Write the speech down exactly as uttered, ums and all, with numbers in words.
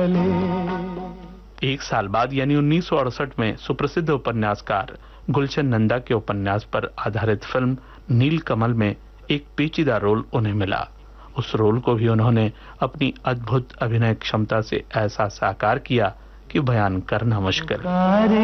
चले। एक साल बाद यानी उन्नीस सौ अड़सठ में सुप्रसिद्ध उपन्यासकार गुलशन नंदा के उपन्यास पर आधारित फिल्म नीलकमल में एक पेचीदा रोल उन्हें मिला। उस रोल को भी उन्होंने अपनी अद्भुत अभिनय क्षमता से ऐसा साकार किया कि बयान करना मुश्किल।